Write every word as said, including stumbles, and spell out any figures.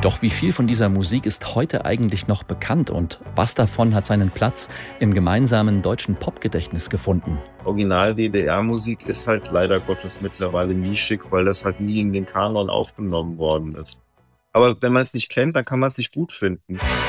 Doch wie viel von dieser Musik ist heute eigentlich noch bekannt und was davon hat seinen Platz im gemeinsamen deutschen Popgedächtnis gefunden? Original-D D R-Musik ist halt leider Gottes mittlerweile nischig, weil das halt nie in den Kanon aufgenommen worden ist. Aber wenn man es nicht kennt, dann kann man es nicht gut finden.